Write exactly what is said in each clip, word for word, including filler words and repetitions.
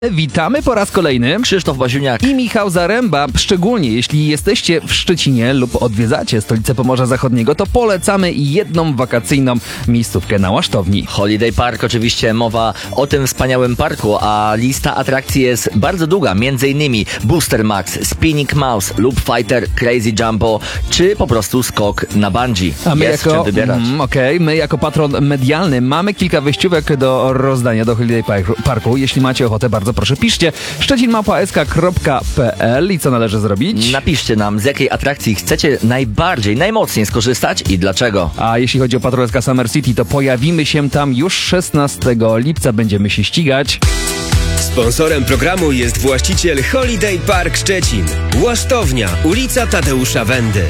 Witamy po raz kolejny. Krzysztof Baziuniak I Michał Zaręba. Szczególnie jeśli jesteście w Szczecinie lub odwiedzacie stolicę Pomorza Zachodniego, to polecamy jedną wakacyjną miejscówkę na Łasztowni. Holiday Park, oczywiście mowa o tym wspaniałym parku, a lista atrakcji jest bardzo długa, między innymi Booster Max, Spinning Mouse, Loop Fighter, Crazy Jumbo, czy po prostu skok na bungee. A my jest jako, czym wybierać. Mm, Okej, okay, my jako patron medialny mamy kilka wyjściówek do rozdania do Holiday Parku. Jeśli macie ochotę, bardzo proszę piszcie szczecin małpa s k kropka p l i co należy zrobić? Napiszcie nam, z jakiej atrakcji chcecie najbardziej, najmocniej skorzystać i dlaczego. A jeśli chodzi o Patrol S K Summer City, to pojawimy się tam już szesnastego lipca. Będziemy się ścigać. Sponsorem programu jest właściciel Holiday Park Szczecin. Łasztownia, ulica Tadeusza Wendy.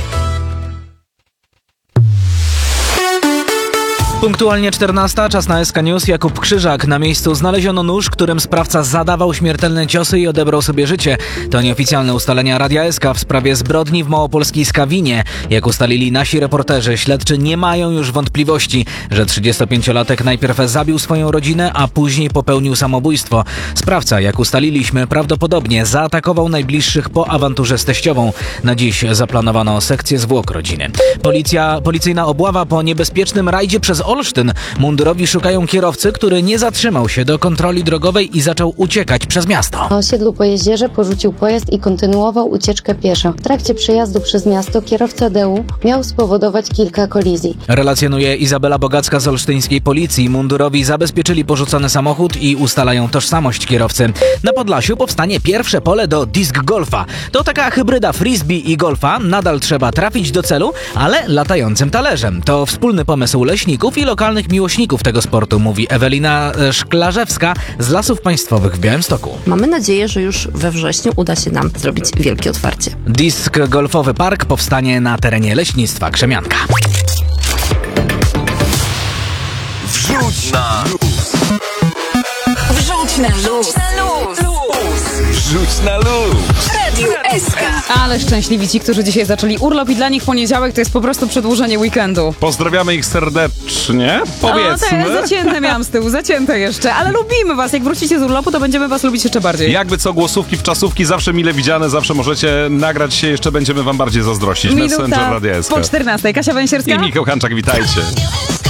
Punktualnie czternasta, czas na S K News. Jakub Krzyżak. Na miejscu znaleziono nóż, którym sprawca zadawał śmiertelne ciosy i odebrał sobie życie. To nieoficjalne ustalenia Radia S K w sprawie zbrodni w małopolskiej Skawinie. Jak ustalili nasi reporterzy, śledczy nie mają już wątpliwości, że trzydziestopięciolatek najpierw zabił swoją rodzinę, a później popełnił samobójstwo. Sprawca, jak ustaliliśmy, prawdopodobnie zaatakował najbliższych po awanturze z teściową. Na dziś zaplanowano sekcję zwłok rodziny. Policja, policyjna obława po niebezpiecznym rajdzie przez Olsztyn. Mundurowi szukają kierowcy, który nie zatrzymał się do kontroli drogowej i zaczął uciekać przez miasto. Na osiedlu po jeździerze porzucił pojazd i kontynuował ucieczkę pieszo. W trakcie przejazdu przez miasto kierowca D U miał spowodować kilka kolizji. Relacjonuje Izabela Bogacka z olsztyńskiej policji. Mundurowi zabezpieczyli porzucony samochód i ustalają tożsamość kierowcy. Na Podlasiu powstanie pierwsze pole do disc golfa. To taka hybryda frisbee i golfa. Nadal trzeba trafić do celu, ale latającym talerzem. To wspólny pomysł leśników i lokalnych miłośników tego sportu, mówi Ewelina Szklarzewska z Lasów Państwowych w Białymstoku. Mamy nadzieję, że już we wrześniu uda się nam zrobić wielkie otwarcie. Disc golfowy park powstanie na terenie leśnictwa Krzemianka. Wrzuć na luz! Wrzuć na luz! Wrzuć na luz! Radio S K. Ale szczęśliwi ci, którzy dzisiaj zaczęli urlop i dla nich poniedziałek to jest po prostu przedłużenie weekendu. Pozdrawiamy ich serdecznie, powiedzmy. O, tak, zacięte miałam z tyłu, zacięte jeszcze, ale lubimy was. Jak wrócicie z urlopu, to będziemy was lubić jeszcze bardziej. Jakby co, głosówki w czasówki zawsze mile widziane, zawsze możecie nagrać się, jeszcze będziemy wam bardziej zazdrościć. Minuta Messenger Radia S K. po czternastej. Kasia Węsierska I Michał Hanczak, witajcie.